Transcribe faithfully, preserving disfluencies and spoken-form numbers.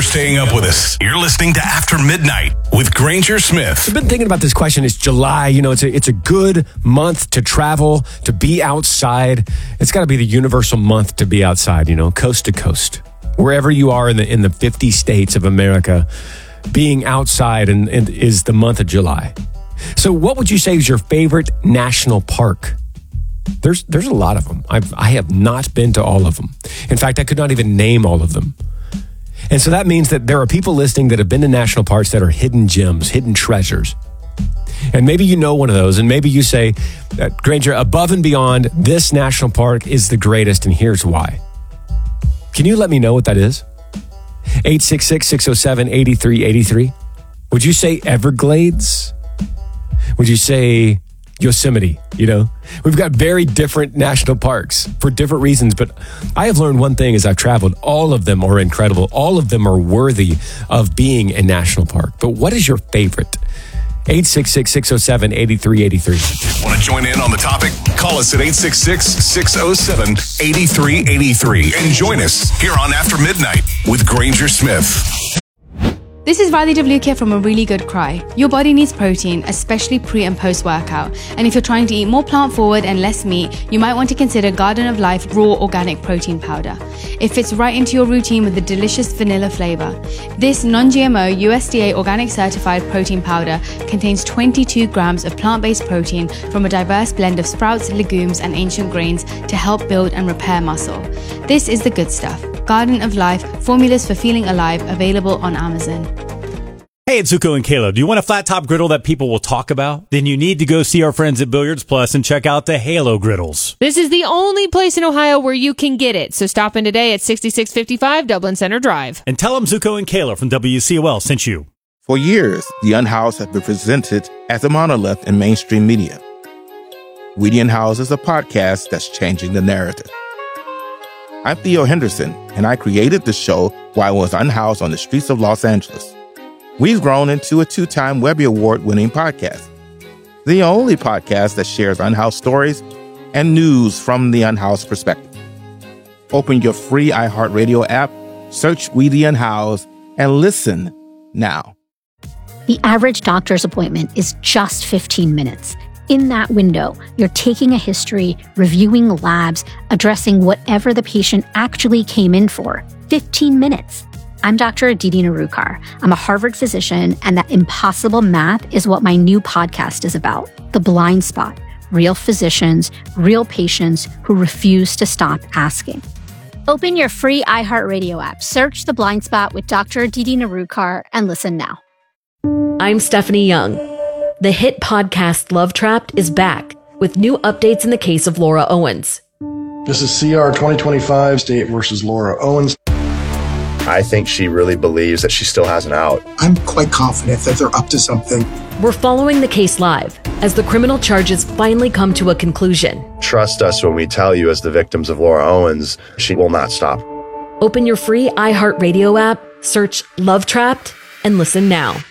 staying up with us. You're listening to After Midnight with Granger Smith. I've been thinking about this question. It's July. You know, it's a, it's a good month to travel, to be outside. It's got to be the universal month to be outside, you know, coast to coast. Wherever you are in the in the fifty states of America, being outside and, and is the month of July. So what would you say is your favorite national park? There's there's a lot of them. I've, I have not been to all of them. In fact, I could not even name all of them. And so that means that there are people listening that have been to national parks that are hidden gems, hidden treasures. And maybe you know one of those, and maybe you say, Granger, above and beyond, this national park is the greatest, and here's why. Can you let me know what that is? eight six six, six oh seven, eight three eight three. Would you say Everglades? Would you say Yosemite? You know, we've got very different national parks for different reasons, but I have learned one thing as I've traveled. All of them are incredible. All of them are worthy of being a national park. But what is your favorite? eight six six, six oh seven, eight three eight three. Want to join in on the topic? Call us at eight six six, six oh seven, eight three eight three and join us here on After Midnight with Granger Smith. This is Riley DeVluke from A Really Good Cry. Your body needs protein, especially pre and post workout. And if you're trying to eat more plant forward and less meat, you might want to consider Garden of Life Raw Organic Protein Powder. It fits right into your routine with a delicious vanilla flavor. This non-G M O U S D A organic certified protein powder contains twenty-two grams of plant-based protein from a diverse blend of sprouts, legumes, and ancient grains to help build and repair muscle. This is the good stuff. Garden of Life, formulas for feeling alive, available on Amazon. Hey, it's Zuko and Caleb. Do you want a flat top griddle that people will talk about? Then you need to go see our friends at Billiards Plus and check out the Halo griddles. This is the only place in Ohio where you can get it. So stop in today at sixty-six fifty-five Dublin Center Drive. And tell them Zuko and Caleb from W C O L sent you. For years, the Unhoused have been presented as a monolith in mainstream media. We the Unhoused is a podcast that's changing the narrative. I'm Theo Henderson, and I created the show while I was unhoused on the streets of Los Angeles. We've grown into a two-time Webby Award-winning podcast, the only podcast that shares unhoused stories and news from the unhoused perspective. Open your free iHeartRadio app, search We the Unhoused, and listen now. The average doctor's appointment is just fifteen minutes. In that window, you're taking a history, reviewing labs, addressing whatever the patient actually came in for. fifteen minutes. I'm Doctor Aditi Narukar. I'm a Harvard physician, and that impossible math is what my new podcast is about. The Blind Spot. Real physicians, real patients who refuse to stop asking. Open your free iHeartRadio app, search The Blind Spot with Doctor Aditi Narukar, and listen now. I'm Stephanie Young. The hit podcast Love Trapped is back with new updates in the case of Laura Owens. This is C R twenty twenty-five State versus Laura Owens. I think she really believes that she still has an out. I'm quite confident that they're up to something. We're following the case live as the criminal charges finally come to a conclusion. Trust us when we tell you, as the victims of Laura Owens, she will not stop. Open your free iHeartRadio app, search Love Trapped, and listen now.